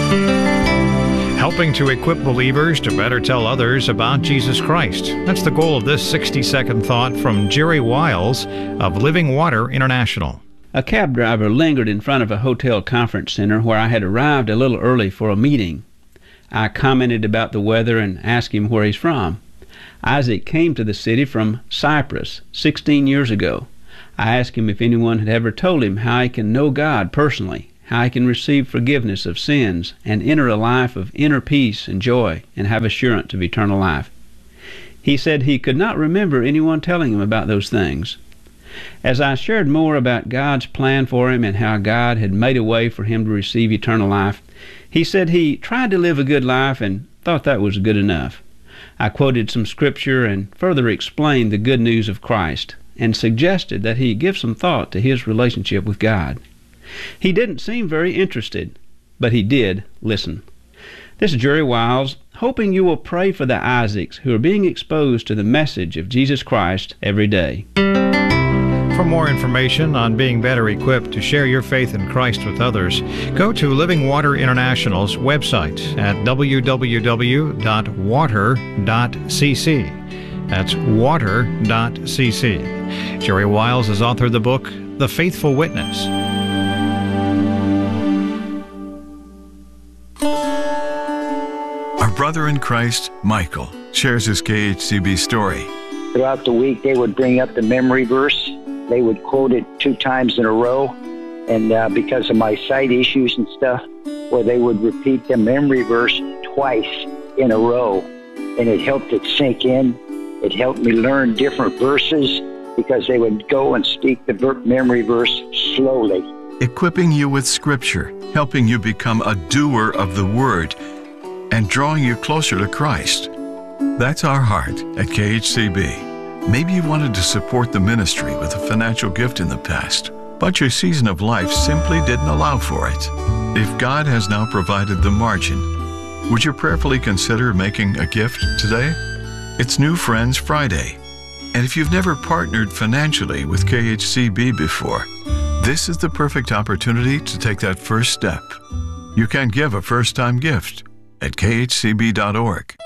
Helping to equip believers to better tell others about Jesus Christ. That's the goal of this 60-second thought from Jerry Wiles of Living Water International. A cab driver lingered in front of a hotel conference center where I had arrived a little early for a meeting. I commented about the weather and asked him where he's from. Isaac came to the city from Cyprus 16 years ago. I asked him if anyone had ever told him how he can know God personally, how he can receive forgiveness of sins and enter a life of inner peace and joy and have assurance of eternal life. He said he could not remember anyone telling him about those things. As I shared more about God's plan for him and how God had made a way for him to receive eternal life, he said he tried to live a good life and thought that was good enough. I quoted some scripture and further explained the good news of Christ and suggested that he give some thought to his relationship with God. He didn't seem very interested, but he did listen. This is Jerry Wiles, hoping you will pray for the Isaacs who are being exposed to the message of Jesus Christ every day. For more information on being better equipped to share your faith in Christ with others, go to Living Water International's website at www.water.cc. That's water.cc. Jerry Wiles has authored the book, The Faithful Witness. Our brother in Christ, Michael, shares his KHCB story. Throughout the week, they would bring up the memory verse. They would quote it 2 times in a row, and because of my sight issues and stuff, where they would repeat the memory verse twice in a row, and it helped it sink in. It helped me learn different verses because they would go and speak the memory verse slowly. Equipping you with Scripture, helping you become a doer of the Word, and drawing you closer to Christ. That's our heart at KHCB. Maybe you wanted to support the ministry with a financial gift in the past, but your season of life simply didn't allow for it. If God has now provided the margin, would you prayerfully consider making a gift today? It's New Friends Friday, and if you've never partnered financially with KHCB before, this is the perfect opportunity to take that first step. You can give a first-time gift at khcb.org.